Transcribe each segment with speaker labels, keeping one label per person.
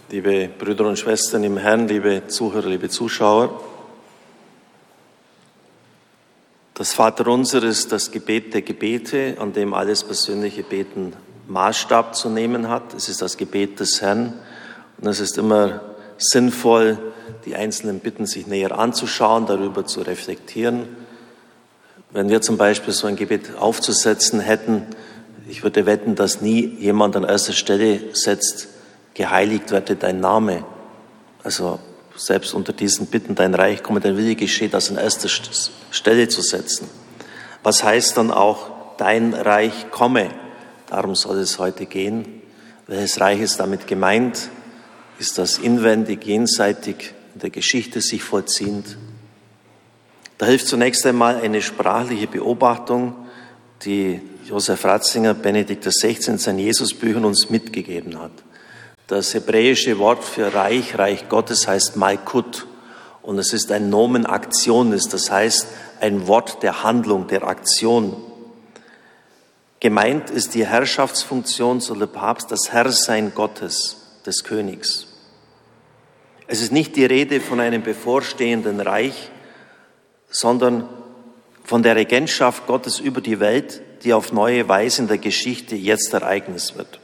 Speaker 1: Liebe Brüder und Schwestern im Herrn, liebe Zuhörer, liebe Zuschauer, das Vaterunser ist das Gebet der Gebete, an dem alles persönliche Beten Maßstab zu nehmen hat. Es ist das Gebet des Herrn und es ist immer sinnvoll, die einzelnen Bitten sich näher anzuschauen, darüber zu reflektieren. Wenn wir zum Beispiel so ein Gebet aufzusetzen hätten, ich würde wetten, dass nie jemand an erster Stelle setzt, geheiligt werde dein Name. Also selbst unter diesen Bitten, dein Reich komme, dein Wille geschehe, das an erster Stelle zu setzen. Was heißt dann auch, dein Reich komme? Darum soll es heute gehen. Welches Reich ist damit gemeint? Ist das inwendig, jenseitig, in der Geschichte sich vollziehend? Da hilft zunächst einmal eine sprachliche Beobachtung, die Josef Ratzinger, Benedikt XVI. In seinen Jesusbüchern uns mitgegeben hat. Das hebräische Wort für Reich, Reich Gottes heißt Malkut und es ist ein Nomen Actionis, das heißt ein Wort der Handlung, der Aktion. Gemeint ist die Herrschaftsfunktion, so der Papst, das Herrsein Gottes, des Königs. Es ist nicht die Rede von einem bevorstehenden Reich, sondern von der Regentschaft Gottes über die Welt, die auf neue Weise in der Geschichte jetzt Ereignis wird.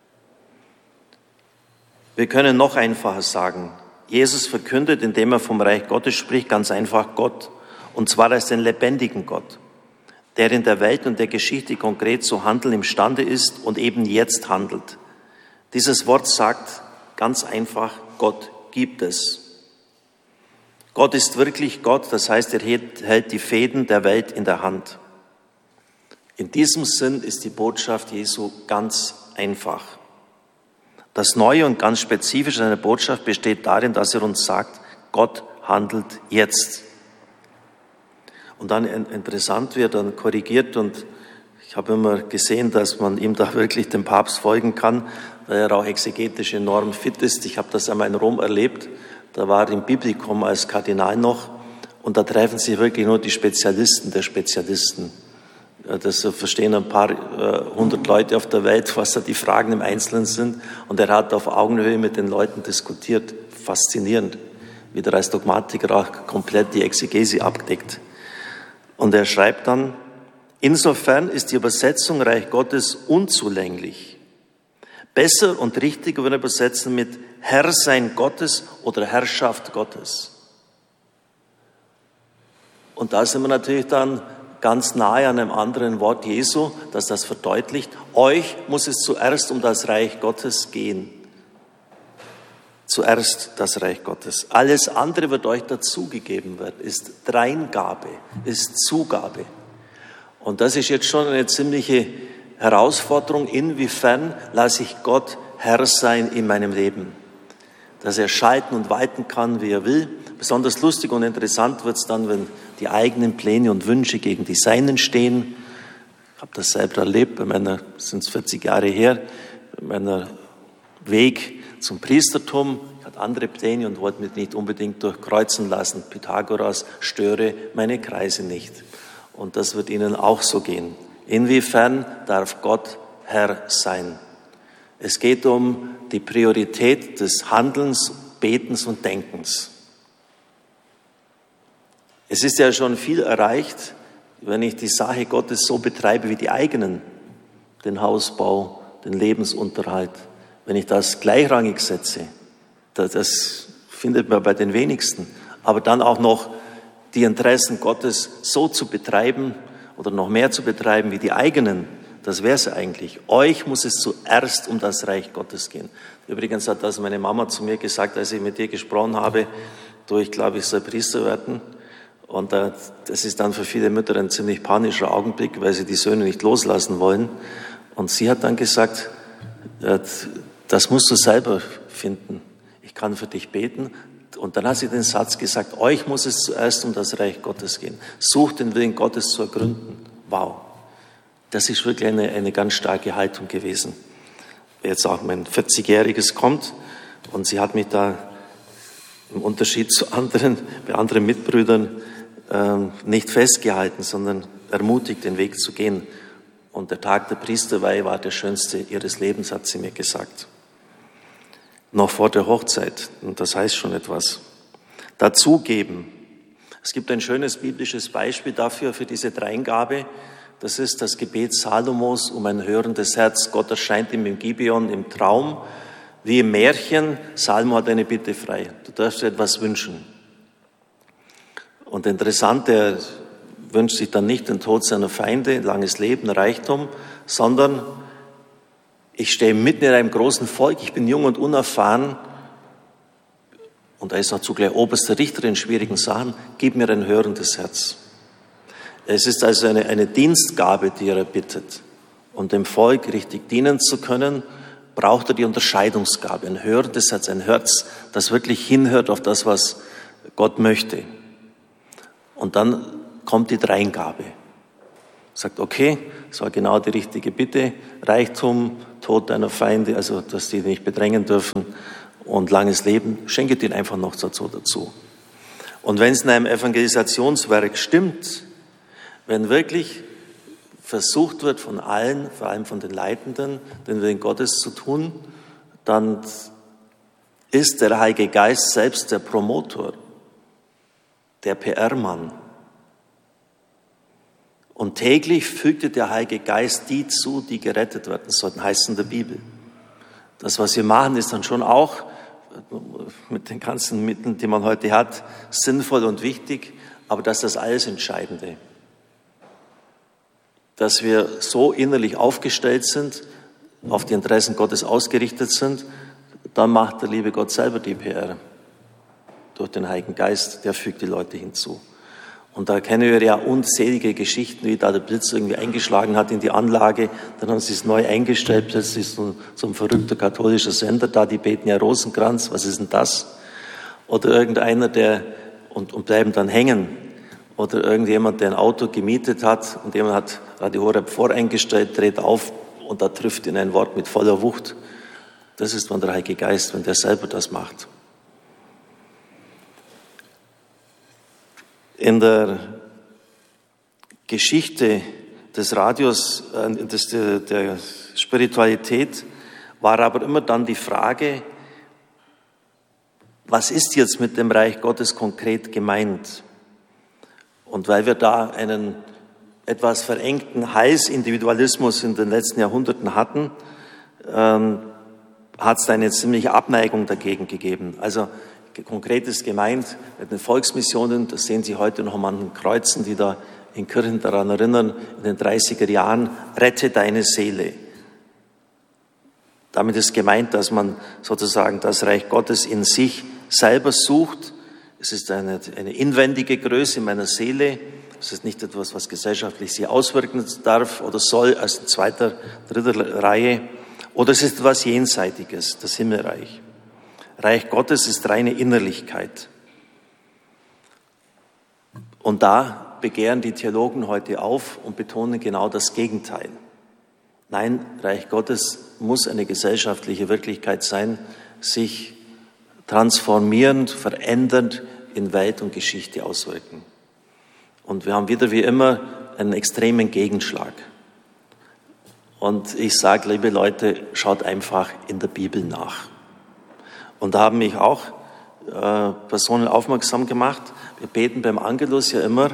Speaker 1: Wir können noch einfacher sagen, Jesus verkündet, indem er vom Reich Gottes spricht, ganz einfach Gott, und zwar als den lebendigen Gott, der in der Welt und der Geschichte konkret zu handeln imstande ist und eben jetzt handelt. Dieses Wort sagt ganz einfach, Gott gibt es. Gott ist wirklich Gott, das heißt, er hält die Fäden der Welt in der Hand. In diesem Sinn ist die Botschaft Jesu ganz einfach. Das Neue und ganz Spezifische seiner Botschaft besteht darin, dass er uns sagt, Gott handelt jetzt. Und dann interessant wird, dann korrigiert und ich habe immer gesehen, dass man ihm da wirklich dem Papst folgen kann, weil er auch exegetisch enorm fit ist. Ich habe das einmal in Rom erlebt, da war er im Biblikum als Kardinal noch und da treffen sich wirklich nur die Spezialisten der Spezialisten. Das verstehen ein paar hundert Leute auf der Welt, was da die Fragen im Einzelnen sind. Und er hat auf Augenhöhe mit den Leuten diskutiert. Faszinierend, wie der als Dogmatiker auch komplett die Exegese abdeckt. Und er schreibt dann, insofern ist die Übersetzung Reich Gottes unzulänglich. Besser und richtiger würde übersetzen mit Herrsein Gottes oder Herrschaft Gottes. Und da sind wir natürlich dann ganz nahe an einem anderen Wort Jesu, das das verdeutlicht. Euch muss es zuerst um das Reich Gottes gehen. Zuerst das Reich Gottes. Alles andere wird euch dazugegeben werden, ist Dreingabe, ist Zugabe. Und das ist jetzt schon eine ziemliche Herausforderung. Inwiefern lasse ich Gott Herr sein in meinem Leben? Dass er schalten und walten kann, wie er will. Besonders lustig und interessant wird es dann, wenn die eigenen Pläne und Wünsche gegen die Seinen stehen. Ich habe das selber erlebt, sind es 40 Jahre her, bei meiner Weg zum Priestertum. Ich hatte andere Pläne und wollte mich nicht unbedingt durchkreuzen lassen. Pythagoras, störe meine Kreise nicht. Und das wird Ihnen auch so gehen. Inwiefern darf Gott Herr sein? Es geht um die Priorität des Handelns, Betens und Denkens. Es ist ja schon viel erreicht, wenn ich die Sache Gottes so betreibe wie die eigenen, den Hausbau, den Lebensunterhalt. Wenn ich das gleichrangig setze, das findet man bei den wenigsten. Aber dann auch noch die Interessen Gottes so zu betreiben oder noch mehr zu betreiben wie die eigenen, das wäre es eigentlich. Euch muss es zuerst um das Reich Gottes gehen. Übrigens hat das meine Mama zu mir gesagt, als ich mit ihr gesprochen habe, ich glaube, ich soll Priester werden. Und das ist dann für viele Mütter ein ziemlich panischer Augenblick, weil sie die Söhne nicht loslassen wollen. Und sie hat dann gesagt, das musst du selber finden. Ich kann für dich beten. Und dann hat sie den Satz gesagt, euch muss es zuerst um das Reich Gottes gehen. Sucht den Willen Gottes zu ergründen. Wow. Das ist wirklich eine ganz starke Haltung gewesen. Jetzt auch mein 40-Jähriges kommt und sie hat mich da im Unterschied zu bei anderen Mitbrüdern nicht festgehalten, sondern ermutigt, den Weg zu gehen. Und der Tag der Priesterweihe war der schönste ihres Lebens, hat sie mir gesagt. noch vor der Hochzeit. Und das heißt schon etwas. Dazugeben. Es gibt ein schönes biblisches Beispiel dafür, für diese Dreingabe. Das ist das Gebet Salomos um ein hörendes Herz. Gott erscheint ihm im Gibeon im Traum, wie im Märchen. Salomo hat eine Bitte frei. Du darfst dir etwas wünschen. Und interessant, er wünscht sich dann nicht den Tod seiner Feinde, langes Leben, Reichtum, sondern ich stehe mitten in einem großen Volk, ich bin jung und unerfahren und er ist noch zugleich oberster Richter in schwierigen Sachen, gib mir ein hörendes Herz. Es ist also eine Dienstgabe, die er bittet. Um dem Volk richtig dienen zu können, braucht er die Unterscheidungsgabe, ein hörendes Herz, ein Herz, das wirklich hinhört auf das, was Gott möchte. Und dann kommt die Dreingabe. Sagt, okay, das war genau die richtige Bitte. Reichtum, Tod deiner Feinde, also dass die nicht bedrängen dürfen und langes Leben, schenket ihnen einfach noch dazu. Und wenn es in einem Evangelisationswerk stimmt, wenn wirklich versucht wird von allen, vor allem von den Leitenden, den Willen Gottes zu tun, dann ist der Heilige Geist selbst der Promotor, der PR-Mann. Und täglich fügte der Heilige Geist die zu, die gerettet werden sollten, heißt es in der Bibel. Das, was wir machen, ist dann schon auch mit den ganzen Mitteln, die man heute hat, sinnvoll und wichtig, aber das ist das alles Entscheidende. Dass wir so innerlich aufgestellt sind, auf die Interessen Gottes ausgerichtet sind, dann macht der liebe Gott selber die PR. Durch den Heiligen Geist, der fügt die Leute hinzu. Und da kennen wir ja unzählige Geschichten, wie da der Blitz irgendwie eingeschlagen hat in die Anlage, dann haben sie es neu eingestellt, plötzlich so ein verrückter katholischer Sender da, die beten ja Rosenkranz, was ist denn das? Oder irgendeiner, und bleiben dann hängen. Oder irgendjemand, der ein Auto gemietet hat und jemand hat Radio Horeb voreingestellt, dreht auf und da trifft ihn ein Wort mit voller Wucht. Das ist, wenn der Heilige Geist, wenn der selber das macht. In der Geschichte des Radios, der Spiritualität, war aber immer dann die Frage, was ist jetzt mit dem Reich Gottes konkret gemeint? Und weil wir da einen etwas verengten Heilsindividualismus in den letzten Jahrhunderten hatten, hat es da eine ziemliche Abneigung dagegen gegeben. Also konkret ist gemeint mit den Volksmissionen, das sehen Sie heute noch an den Kreuzen, die da in Kirchen daran erinnern, in den 30er Jahren, rette deine Seele. Damit ist gemeint, dass man sozusagen das Reich Gottes in sich selber sucht. Es ist eine inwendige Größe in meiner Seele. Es ist nicht etwas, was gesellschaftlich sich auswirken darf oder soll als in zweiter, dritter Reihe. Oder es ist etwas Jenseitiges, das Himmelreich. Reich Gottes ist reine Innerlichkeit. Und da begehren die Theologen heute auf und betonen genau das Gegenteil. Nein, Reich Gottes muss eine gesellschaftliche Wirklichkeit sein, sich transformierend, verändernd in Welt und Geschichte auswirken. Und wir haben wieder wie immer einen extremen Gegenschlag. Und ich sage, liebe Leute, schaut einfach in der Bibel nach. Und da haben mich auch Personen aufmerksam gemacht. Wir beten beim Angelus ja immer,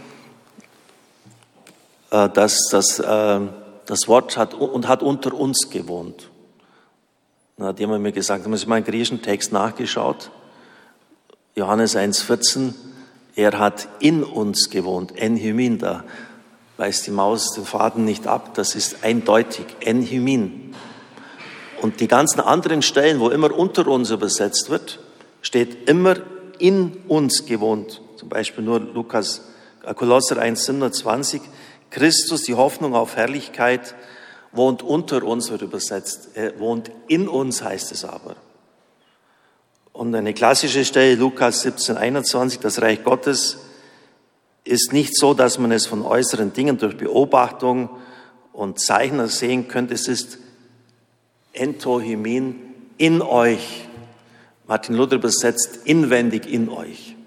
Speaker 1: dass das Wort hat unter uns gewohnt. Dann hat jemand mir gesagt, da habe ich mal einen griechischen Text nachgeschaut. Johannes 1,14, er hat in uns gewohnt, en hymin, da weist die Maus den Faden nicht ab, das ist eindeutig, en hymin. Und die ganzen anderen Stellen, wo immer unter uns übersetzt wird, steht immer in uns gewohnt. Zum Beispiel nur Kolosser 1,27, Christus, die Hoffnung auf Herrlichkeit, wohnt unter uns, wird übersetzt. Er wohnt in uns, heißt es aber. Und eine klassische Stelle, Lukas 17,21, das Reich Gottes ist nicht so, dass man es von äußeren Dingen durch Beobachtung und Zeichen sehen könnte. Es ist entohymin, in euch. Martin Luther übersetzt, inwendig in euch.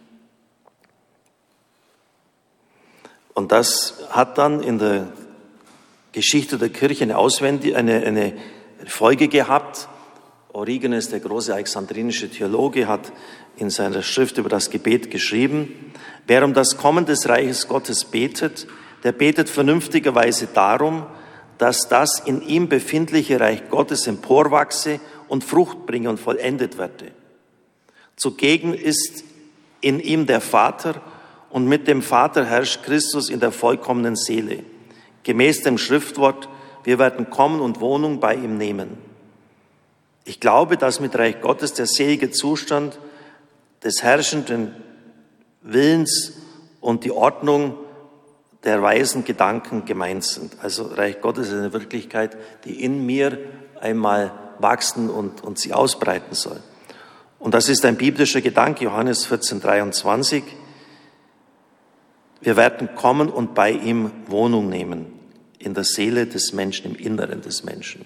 Speaker 1: Und das hat dann in der Geschichte der Kirche eine Folge gehabt, Origenes, der große alexandrinische Theologe, hat in seiner Schrift über das Gebet geschrieben: Wer um das Kommen des Reiches Gottes betet, der betet vernünftigerweise darum, dass das in ihm befindliche Reich Gottes emporwachse und Frucht bringe und vollendet werde. Zugegen ist in ihm der Vater und mit dem Vater herrscht Christus in der vollkommenen Seele. Gemäß dem Schriftwort: Wir werden kommen und Wohnung bei ihm nehmen. Ich glaube, dass mit Reich Gottes der selige Zustand des herrschenden Willens und die Ordnung der weisen Gedanken gemeint sind. Also Reich Gottes ist eine Wirklichkeit, die in mir einmal wachsen und sie ausbreiten soll. Und das ist ein biblischer Gedanke, Johannes 14,23. Wir werden kommen und bei ihm Wohnung nehmen, in der Seele des Menschen, im Inneren des Menschen.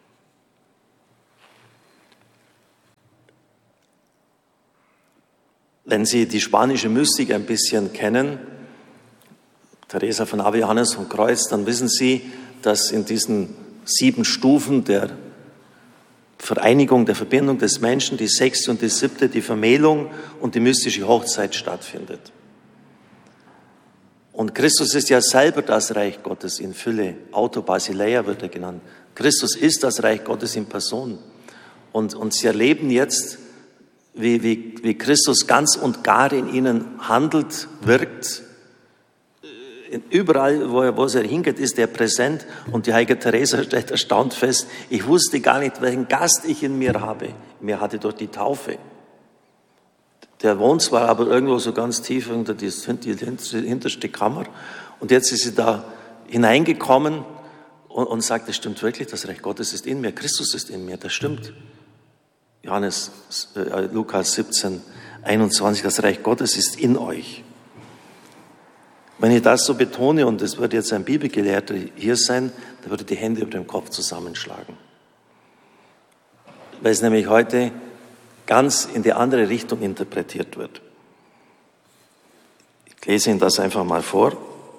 Speaker 1: Wenn Sie die spanische Mystik ein bisschen kennen, Teresa von Ave, Johannes vom Kreuz, dann wissen Sie, dass in diesen 7 Stufen der Vereinigung, der Verbindung des Menschen, die 6. und die 7., die Vermählung und die mystische Hochzeit stattfindet. Und Christus ist ja selber das Reich Gottes in Fülle. Auto Basileia wird er genannt. Christus ist das Reich Gottes in Person. Und Sie erleben jetzt, wie Christus ganz und gar in ihnen handelt, wirkt. Überall, wo er hingeht, ist er präsent. Und die heilige Teresa stellt erstaunt fest: Ich wusste gar nicht, welchen Gast ich in mir habe. Mir hatte durch die Taufe. Der wohnt zwar aber irgendwo so ganz tief unter die hinterste Kammer. Und jetzt ist sie da hineingekommen und sagt: Das stimmt wirklich, das Reich Gottes ist in mir. Christus ist in mir, das stimmt. Lukas 17, 21, das Reich Gottes ist in euch. Wenn ich das so betone, und es würde jetzt ein Bibelgelehrter hier sein, der würde die Hände über dem Kopf zusammenschlagen. Weil es nämlich heute ganz in die andere Richtung interpretiert wird. Ich lese Ihnen das einfach mal vor.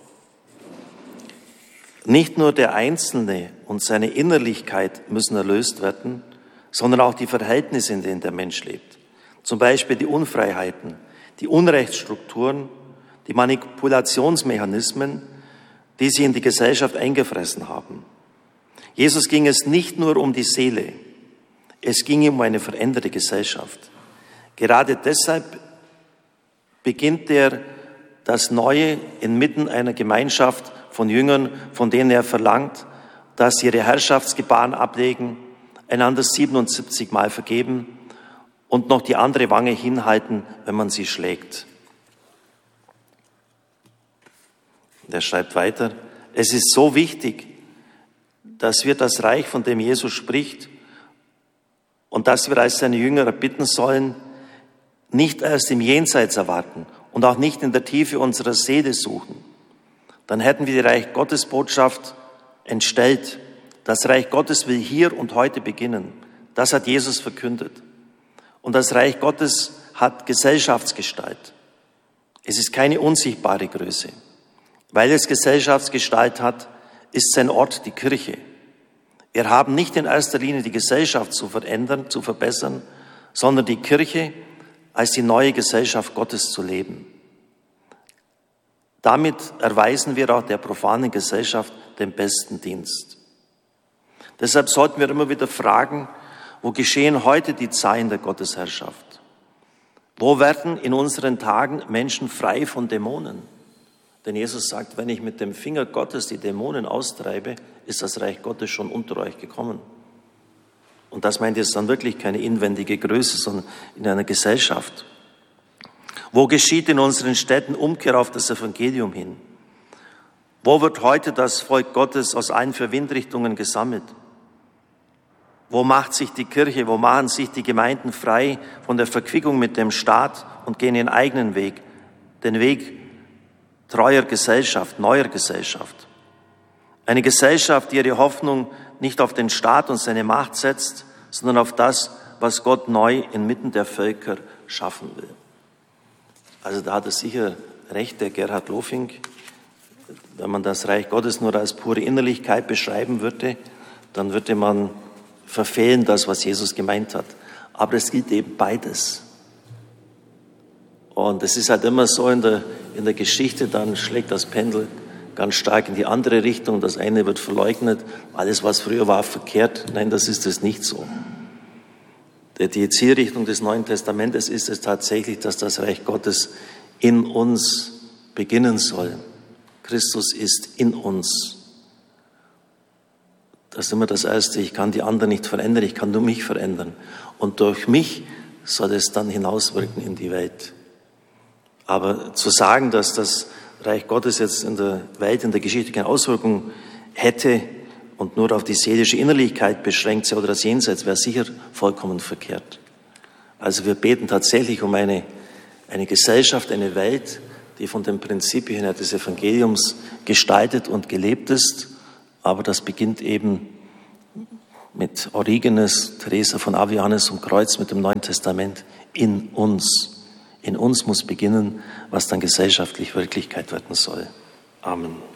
Speaker 1: Nicht nur der Einzelne und seine Innerlichkeit müssen erlöst werden, sondern auch die Verhältnisse, in denen der Mensch lebt. Zum Beispiel die Unfreiheiten, die Unrechtsstrukturen, die Manipulationsmechanismen, die sie in die Gesellschaft eingefressen haben. Jesus ging es nicht nur um die Seele, es ging ihm um eine veränderte Gesellschaft. Gerade deshalb beginnt er das Neue inmitten einer Gemeinschaft von Jüngern, von denen er verlangt, dass sie ihre Herrschaftsgebaren ablegen, einander 77 Mal vergeben und noch die andere Wange hinhalten, wenn man sie schlägt. Und er schreibt weiter: Es ist so wichtig, dass wir das Reich, von dem Jesus spricht, und dass wir als seine Jünger bitten sollen, nicht erst im Jenseits erwarten und auch nicht in der Tiefe unserer Seele suchen. Dann hätten wir die Reich Gottes Botschaft entstellt. Das Reich Gottes will hier und heute beginnen. Das hat Jesus verkündet. Und das Reich Gottes hat Gesellschaftsgestalt. Es ist keine unsichtbare Größe. Weil es Gesellschaftsgestalt hat, ist sein Ort die Kirche. Wir haben nicht in erster Linie die Gesellschaft zu verändern, zu verbessern, sondern die Kirche als die neue Gesellschaft Gottes zu leben. Damit erweisen wir auch der profanen Gesellschaft den besten Dienst. Deshalb sollten wir immer wieder fragen, wo geschehen heute die Zeichen der Gottesherrschaft? Wo werden in unseren Tagen Menschen frei von Dämonen? Denn Jesus sagt, wenn ich mit dem Finger Gottes die Dämonen austreibe, ist das Reich Gottes schon unter euch gekommen. Und das meint jetzt dann wirklich keine inwendige Größe, sondern in einer Gesellschaft. Wo geschieht in unseren Städten Umkehr auf das Evangelium hin? Wo wird heute das Volk Gottes aus allen vier Windrichtungen gesammelt? Wo macht sich die Kirche, wo machen sich die Gemeinden frei von der Verquickung mit dem Staat und gehen ihren eigenen Weg, den Weg treuer Gesellschaft, neuer Gesellschaft? Eine Gesellschaft, die ihre Hoffnung nicht auf den Staat und seine Macht setzt, sondern auf das, was Gott neu inmitten der Völker schaffen will. Also da hat er sicher recht, der Gerhard Lofink. Wenn man das Reich Gottes nur als pure Innerlichkeit beschreiben würde, dann würde man verfehlen das, was Jesus gemeint hat. Aber es gilt eben beides. Und es ist halt immer so in der Geschichte, dann schlägt das Pendel ganz stark in die andere Richtung. Das eine wird verleugnet, alles, was früher war, verkehrt. Nein, das ist es nicht so. Die Zielrichtung des Neuen Testamentes ist es tatsächlich, dass das Reich Gottes in uns beginnen soll. Christus ist in uns. Das ist immer das Erste. Ich kann die anderen nicht verändern, ich kann nur mich verändern. Und durch mich soll es dann hinauswirken in die Welt. Aber zu sagen, dass das Reich Gottes jetzt in der Welt, in der Geschichte keine Auswirkung hätte und nur auf die seelische Innerlichkeit beschränkt sei oder das Jenseits, wäre sicher vollkommen verkehrt. Also wir beten tatsächlich um eine Gesellschaft, eine Welt, die von den Prinzipien des Evangeliums gestaltet und gelebt ist. Aber das beginnt eben mit Origenes, Teresa von Avianes um Kreuz, mit dem Neuen Testament in uns. In uns muss beginnen, was dann gesellschaftlich Wirklichkeit werden soll. Amen.